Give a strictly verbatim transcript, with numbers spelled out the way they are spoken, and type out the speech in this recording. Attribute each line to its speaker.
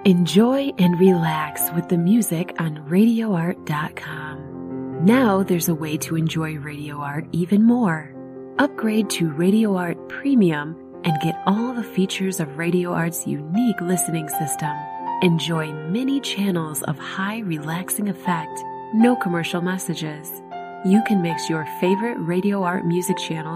Speaker 1: Enjoy and relax with the music on radio art dot com. Now there's a way to enjoy Radio Art even more. Upgrade to Radio Art Premium and get all the features of Radio Art's unique listening system. Enjoy many channels of high relaxing effect, no commercial messages. You can mix your favorite Radio Art music channels